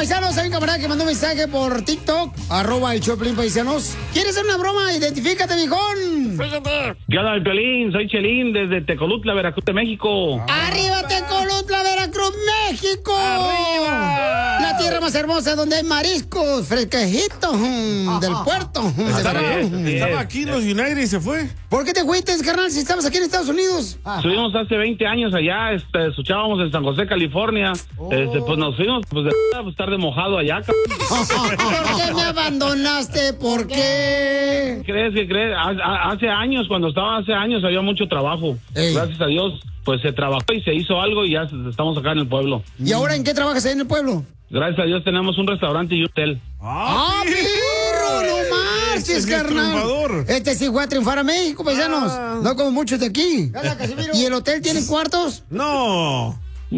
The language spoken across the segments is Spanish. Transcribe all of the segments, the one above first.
paisanos, hay un camarada que mandó un mensaje por TikTok, @el Choplin, paisanos. ¿Quieres hacer una broma? Identifícate, viejón. ¿Qué onda, Piolín? Soy Chelín, desde Tecolutla, Veracruz, de México. ¡Arriba, Tecolutla, Veracruz, México! ¡Arriba! La tierra más hermosa donde hay mariscos fresquejitos del puerto. Estaba aquí en los United y se fue. ¿Por qué te fuiste, carnal, si estabas aquí en Estados Unidos? Estuvimos hace 20 años allá, escuchábamos en San José, California. Pues nos fuimos, pues, estar de mojado allá. ¿Por qué me abandonaste? ¿Por qué? ¿Qué crees? Hace años, cuando estaba hace años, había mucho trabajo. Ey. Gracias a Dios, pues se trabajó y se hizo algo y ya estamos acá en el pueblo. ¿Y ahora en qué trabajas ahí en el pueblo? Gracias a Dios tenemos un restaurante y un hotel. ¡Ah, perro! ¡No marches, carnal! Este sí fue a triunfar a México, paisanos. No como muchos de aquí. ¿Y el hotel tiene cuartos? No.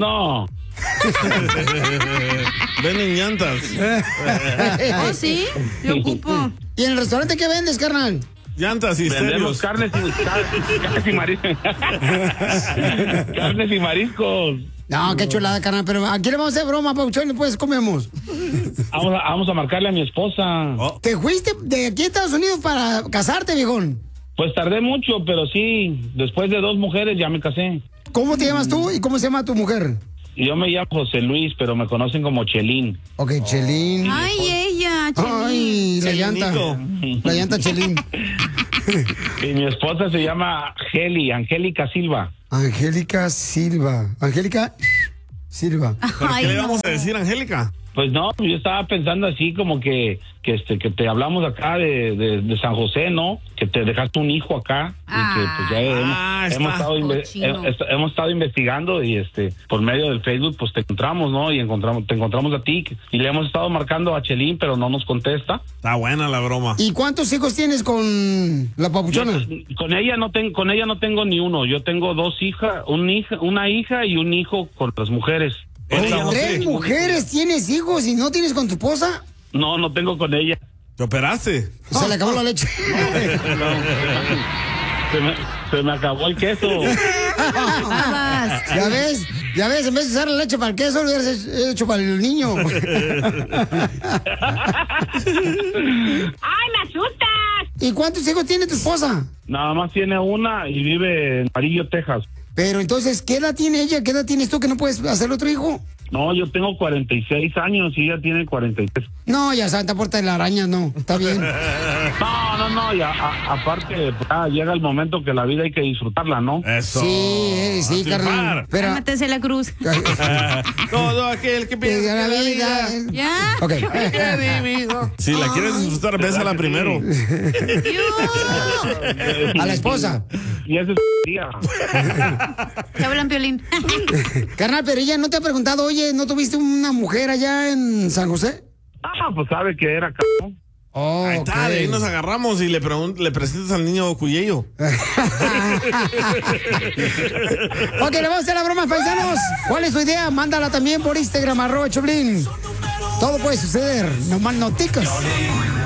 Venden llantas. Oh, sí, me ocupo. ¿Y en el restaurante qué vendes, carnal? Llantas y vendemos estéreos. carnes y mariscos. Carnes y mariscos. No, qué chulada, carnal, pero aquí le vamos a hacer broma, Pauchón, después comemos. Vamos a marcarle a mi esposa. ¿Te fuiste de aquí a Estados Unidos para casarte, viejón? Pues tardé mucho, pero sí, después de 2 mujeres ya me casé. ¿Cómo te llamas tú y cómo se llama tu mujer? Yo me llamo José Luis, pero me conocen como Chelín. Ok, Chelín. Ay, ella, Chelín. Ay, la Chelinito. llanta. La llanta Chelín. Y mi esposa se llama Angélica Silva. Angélica Silva. Angélica Silva. ¿Pero Ay, qué le no. vamos a decir, Angélica? Pues no, yo estaba pensando así como que te hablamos acá de San José, ¿no? Que te dejaste un hijo acá y que pues ya hemos estado investigando y por medio del Facebook pues te encontramos, ¿no? Y te encontramos a ti y le hemos estado marcando a Chelín, pero no nos contesta. Está buena la broma. ¿Y cuántos hijos tienes con la papuchona? Con ella no tengo ni uno. Yo tengo 2 hijas, una hija y un hijo con las mujeres. ¿Con 3 mujeres tienes hijos y no tienes con tu esposa? No tengo con ella. ¿Te operaste? Se le acabó la leche. Se me acabó el queso. Ya ves, en vez de usar la leche para el queso, lo hubieras hecho para el niño. ¡Ay, me asustas! ¿Y cuántos hijos tiene tu esposa? Nada más tiene una y vive en Amarillo, Texas. Pero entonces, ¿qué edad tiene ella? ¿Qué edad tienes tú que no puedes hacer otro hijo? No, yo tengo 46 años y ella tiene 43. No, ya Santa Puerta de la Araña, no. Está bien. No, y aparte, llega el momento que la vida hay que disfrutarla, ¿no? Eso. Sí, carnal. Pero Cálmate, la cruz. Todo aquel que piensa la vida. ¿Ya? Ok. Si la quieres disfrutar, bésala primero. A la esposa. Y ese es día. Te hablan, Piolín. Carnal, pero ella no te ha preguntado, oye, ¿no tuviste una mujer allá en San José? Pues sabe que era cabrón. Oh, Ahí está, de ahí nos agarramos y le presentas al niño Cuyello. Ok, le vamos a hacer la broma, paisanos. ¿Cuál es su idea? Mándala también por Instagram, @Choplin. Todo puede suceder, nomás no ticas.